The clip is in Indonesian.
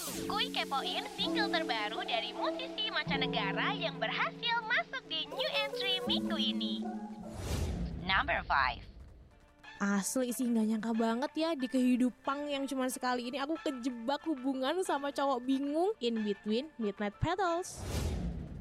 Kuy kepoin single terbaru dari musisi mancanegara yang berhasil masuk di new entry minggu ini. Number 5. Asli sih gak nyangka banget ya di kehidupan yang cuma sekali ini aku kejebak hubungan sama cowok bingung in between Midnight Petals.